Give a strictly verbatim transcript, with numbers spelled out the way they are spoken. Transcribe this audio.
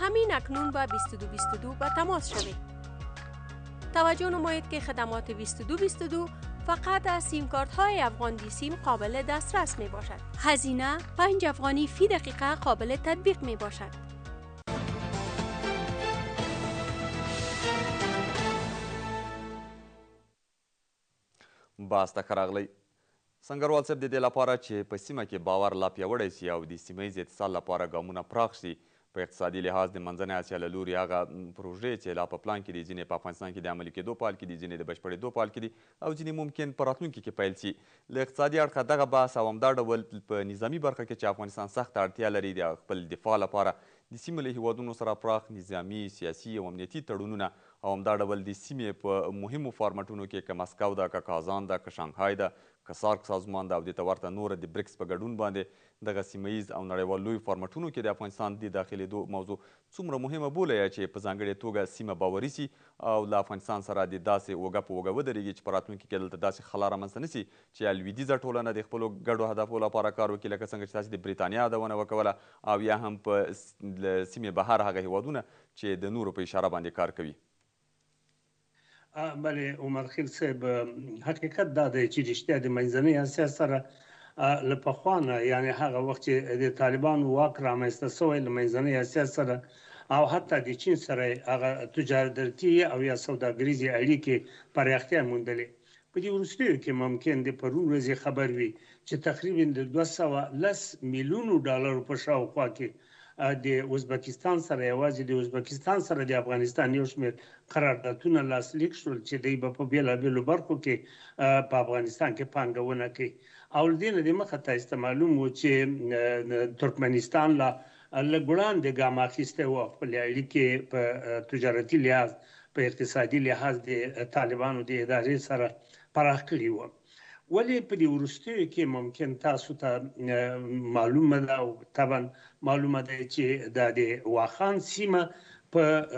همین اکنون با بیست و دو بیست و دو به تماس شوید. توجه نمایید که خدمات بیست و دو بیست و دو فقط از سیم کارت های افغان دی سیم قابل دسترس می باشد. هزینه پنج افغانی فی دقیقه قابل تطبیق می باشد. باز ته راغلی سنګروال صاحب د دې لپاره چې په سیمه کې باور لا پیاوړی سي او د سیمه ییز اتصال لپاره ګامونه پراخ شي په اقتصادي لحاظ د منځنۍ اسیا له لوري هغه پروژې چې لا په پلان کې دي ځینې په افغانستان کې د عملي کېدو په حال کې دي ځینې د بشپړېدو په حال کې دي او ځینې ممکن په راتلونکي کې پیل سي له اقتصادي اړخه دغه بحث او همدا ډول په نظامي برخه کې چې افغانستان سخته اړتیا لري د خپل دفاع لپاره د سیمې له هیوادونو سره پراخ نظامي سیاسي او امنیتي تړونونه او همدا ډول د سیمې په مهمو فارمټونو کې که مسکو ده که کازان ده که شانګهای ده که سارک سازمان ده او دې ته ورته نوره د بریکس په ګډون باندې دغه سیمه ییز او نړیوال لویو فارمټونو کې د افغانستان د داخلېدو موضوع څومره مهمه بوله چې په ځانګړې توګه سیمه باوري سي او له افغانستان سره د داسې اوږه په اوږه ودرېږي چې په راتلونکي کې دلته داسې خلا رامنځته نه سي چې لویدیځه ټولنه د خپلو ګډو هدفو لپاره کار وکړي لکه څنګه چې تاسې د بریتانیا یادونه وکوله او یا هم په سیمې بهر هغه هیوادونه چې د نورو په اشاره باندې کار کوي. بله عمر خیل صاحب حقیقت دا دی چې رښتیا د منځنۍ اسیا سره له پخوا نه یعنې هغه وخت چې د طالبانو واک رامنځته شوی له منځنۍ اسیا سره او حتی د چین سره هغه تجارتي او یا سوداګریزې اړیکې پراختیا موندلې. په دې وروستیو کې ممکن د پرون ورځې خبر وي چې تقریبا د دوه سوه لس میلیونو ډالرو په شاوخوا کې د ازبکستان سره یوازې د ازبکستان سره د افغانستان یو شمېر قراردادونه لاسلیک شول چې دوی به په بېلابېلو برخو کې په افغانستان کې پانګونه کوي او له دې نه دمخه تاسو ته معلوم و چې ترکمنستان لا لږ وړاندې ګام اخیستی و خپلې اړیکې په تجارتي لحاظ په اقتصادي لحاظ د طالبانو د ادارې سره پراخ کړي وو. ولې په دې وروستیو کې ممکن تاسو ته معلومه ده او طبعا معلومه ده چې دا د واخان سیمه په